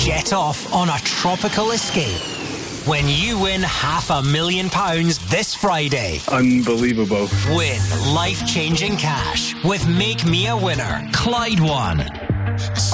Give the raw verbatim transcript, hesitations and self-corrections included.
jet off on a tropical escape when you win half a million pounds this Friday. Unbelievable. Win life-changing cash with Make Me a Winner. Clyde One.